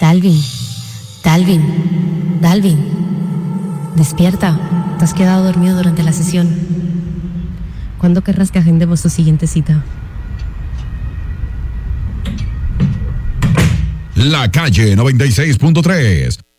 Dalvin, despierta. Te has quedado dormido durante la sesión. ¿Cuándo querrás que agendemos tu siguiente cita? La Calle 96.3